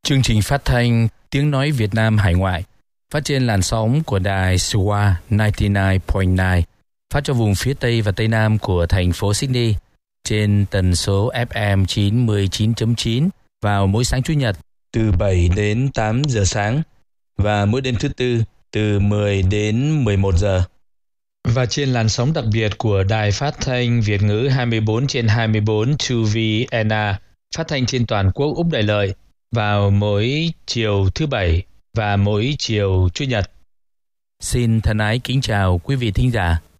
Chương trình phát thanh Tiếng Nói Việt Nam Hải Ngoại phát trên làn sóng của đài SWA 99.9 phát cho vùng phía Tây và Tây Nam của thành phố Sydney trên tần số FM 99.9 vào mỗi sáng Chủ nhật từ 7 đến 8 giờ sáng và mỗi đêm thứ Tư từ 10 đến 11 giờ. Và trên làn sóng đặc biệt của đài phát thanh Việt ngữ 24/24 2VNA phát thanh trên toàn quốc Úc Đại Lợi vào mỗi chiều thứ Bảy và mỗi chiều Chủ nhật. Xin thân ái kính chào quý vị thính giả.